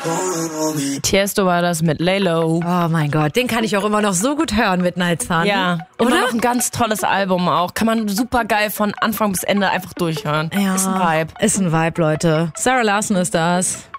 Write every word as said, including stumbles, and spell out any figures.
Tiesto war das mit Lay Low. Oh mein Gott, den kann ich auch immer noch so gut hören, Midnight Sun. Ja, oder? Immer noch ein ganz tolles Album auch. Kann man super geil von Anfang bis Ende einfach durchhören. Ja, ist ein Vibe. Ist ein Vibe, Leute. Sarah Larsson ist das.